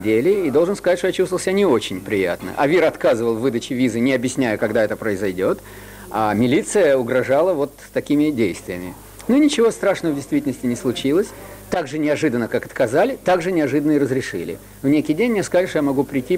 деле, и должен сказать, что я чувствовал себя не очень приятно. Авир отказывал в выдаче визы, не объясняя, когда это произойдет, а милиция угрожала вот такими действиями. Ну, ничего страшного в действительности не случилось. Так же неожиданно, как отказали, так же неожиданно и разрешили. В некий день мне сказали, что я могу прийти